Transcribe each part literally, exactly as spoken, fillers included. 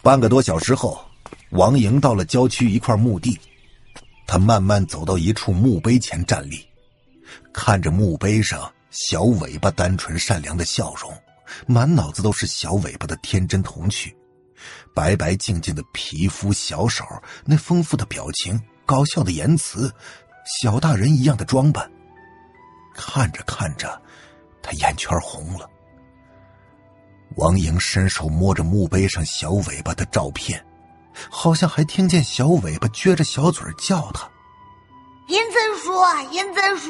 半个多小时后，王莹到了郊区一块墓地，他慢慢走到一处墓碑前站立，看着墓碑上小尾巴单纯善良的笑容，满脑子都是小尾巴的天真童趣，白白净净的皮肤，小手，那丰富的表情，搞笑的言辞，小大人一样的装扮。看着看着，他眼圈红了。王莹伸手摸着墓碑上小尾巴的照片，好像还听见小尾巴撅着小嘴叫他： 银子叔，银子叔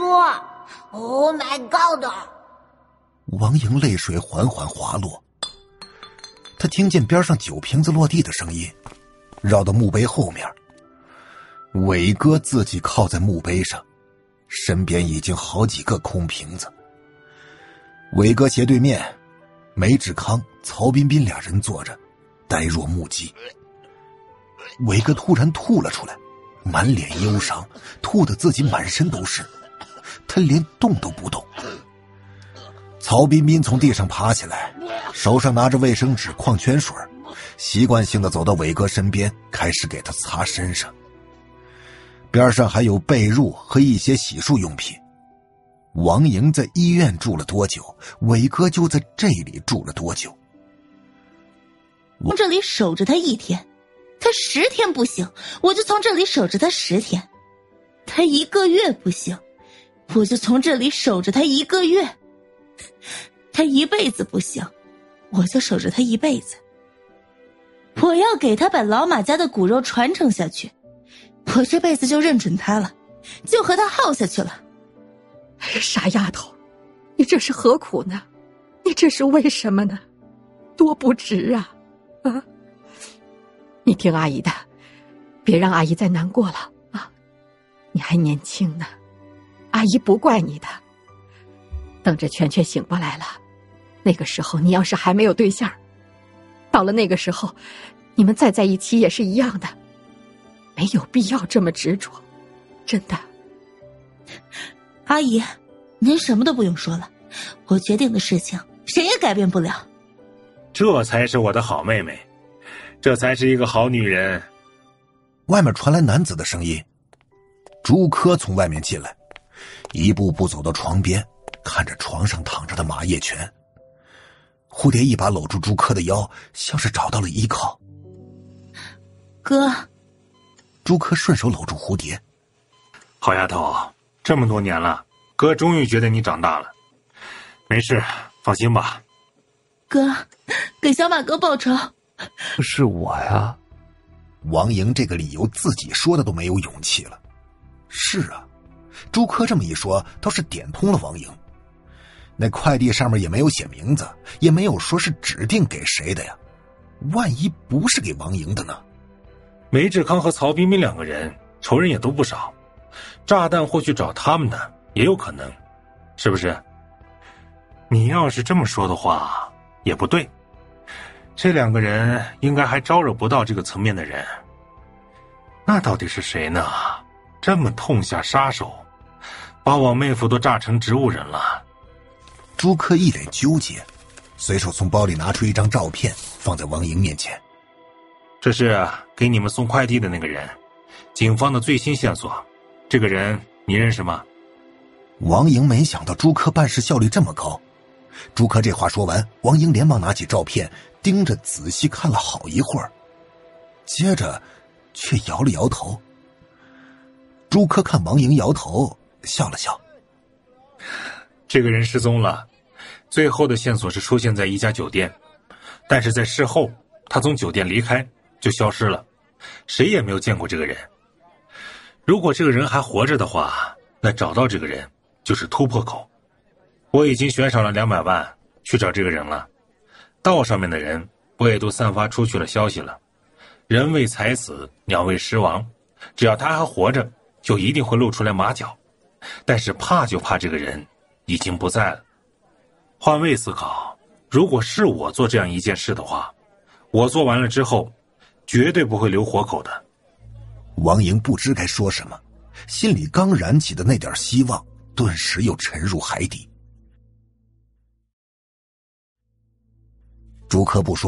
，Oh my God！ 王莹泪水缓缓滑落，他听见边上酒瓶子落地的声音，绕到墓碑后面。伟哥自己靠在墓碑上，身边已经好几个空瓶子。伟哥斜对面，梅志康、曹彬彬俩人坐着，呆若木鸡。伟哥突然吐了出来，满脸忧伤，吐得自己满身都是，他连动都不动。曹彬彬从地上爬起来，手上拿着卫生纸、矿泉水，习惯性地走到伟哥身边，开始给他擦身上。边上还有被褥和一些洗漱用品。王莹在医院住了多久，伟哥就在这里住了多久。 从这里守着他一天，他十天不行，我就从这里守着他十天；他一个月不行，我就从这里守着他一个月；他一辈子不行，我就守着他一辈子。我要给他把老马家的骨肉传承下去，我这辈子就认准他了，就和他耗下去了。 傻丫头，你这是何苦呢？你这是为什么呢？多不值啊！啊！你听阿姨的，别让阿姨再难过了啊！你还年轻呢，阿姨不怪你的。等着全全醒过来了，那个时候你要是还没有对象，到了那个时候，你们再在一起也是一样的，没有必要这么执着，真的。 阿姨，您什么都不用说了，我决定的事情谁也改变不了。 这才是我的好妹妹，这才是一个好女人。 外面传来男子的声音，朱科从外面进来，一步步走到床边，看着床上躺着的马叶全。蝴蝶一把搂住朱科的腰，像是找到了依靠。 哥。 朱科顺手搂住蝴蝶。 好丫头，这么多年了，哥终于觉得你长大了。没事，放心吧。 哥，给小马哥报仇。 是我呀。 王莹这个理由自己说的都没有勇气了。是啊，朱科这么一说，倒是点通了王莹。那快递上面也没有写名字，也没有说是指定给谁的呀，万一不是给王莹的呢？ 梅志康和曹彬彬两个人仇人也都不少，炸弹或许找他们的也有可能，是不是？你要是这么说的话也不对，这两个人应该还招惹不到这个层面的人。那到底是谁呢？这么痛下杀手，把我妹夫都炸成植物人了。 朱科一脸纠结，随手从包里拿出一张照片放在王莹面前。 这是给你们送快递的那个人，警方的最新线索。这个人你认识吗？ 王莹没想到朱科办事效率这么高。朱科这话说完，王莹连忙拿起照片盯着仔细看了好一会儿，接着却摇了摇头。朱科看王莹摇头，笑了笑。 这个人失踪了，最后的线索是出现在一家酒店，但是在事后他从酒店离开就消失了，谁也没有见过这个人。如果这个人还活着的话，那找到这个人就是突破口。我已经悬赏了两百万去找这个人了，道上面的人我也都散发出去了消息了。人为财死，鸟为食亡，只要他还活着，就一定会露出来马脚。但是怕就怕这个人已经不在了。换位思考，如果是我做这样一件事的话，我做完了之后绝对不会留活口的。 王莹不知该说什么，心里刚燃起的那点希望顿时又沉入海底。朱科不说